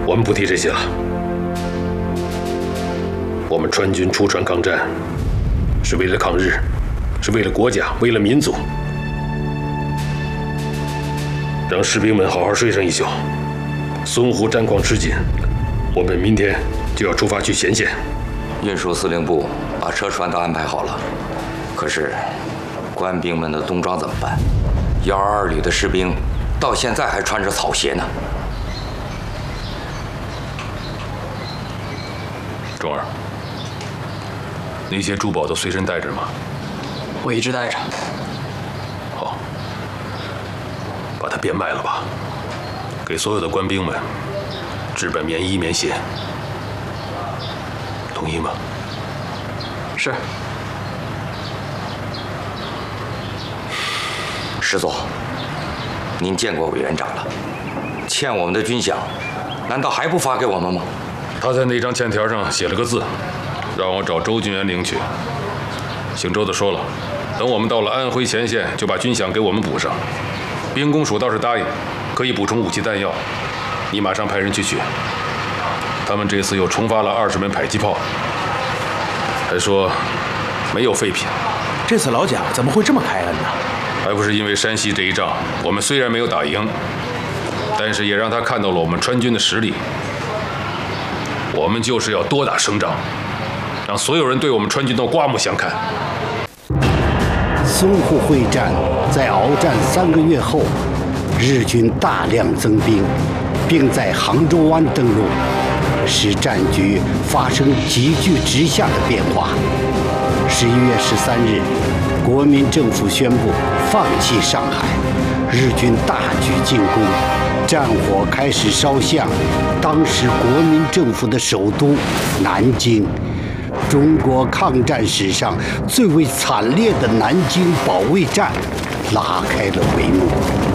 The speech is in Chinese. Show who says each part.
Speaker 1: 我们不提这些了。我们川军出川抗战，是为了抗日，是为了国家，为了民族。让士兵们好好睡上一宿。淞沪战况吃紧，我们明天就要出发去前线。
Speaker 2: 运输司令部把车船都安排好了，可是官兵们的冬装怎么办？122旅的士兵到现在还穿着草鞋呢。
Speaker 1: 钟儿，那些珠宝都随身带着吗？
Speaker 3: 我一直带着。
Speaker 1: 好，把它变卖了吧，给所有的官兵们置办棉衣棉鞋，同意吗？
Speaker 3: 是。
Speaker 2: 石总，您见过委员长了，欠我们的军饷，难道还不发给我们吗？
Speaker 1: 他在那张欠条上写了个字，让我找周军员领取。姓周的说了，等我们到了安徽前线，就把军饷给我们补上。兵工署倒是答应，可以补充武器弹药，你马上派人去取。他们这次又重发了20门迫击炮，还说没有废品。
Speaker 4: 这次老蒋怎么会这么开恩呢？
Speaker 1: 还不是因为山西这一仗，我们虽然没有打赢，但是也让他看到了我们川军的实力。我们就是要多打胜仗，让所有人对我们川军都刮目相看。
Speaker 5: 淞沪会战在鏖战3个月后，日军大量增兵，并在杭州湾登陆，使战局发生急剧直下的变化。11月13日，国民政府宣布放弃上海，日军大举进攻，战火开始烧向当时国民政府的首都南京。中国抗战史上最为惨烈的南京保卫战拉开了帷幕。